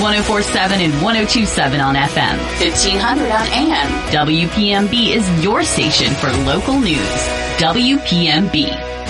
1047 and 1027 on FM, 1500 on AM. WPMB is your station for local news. WPMB.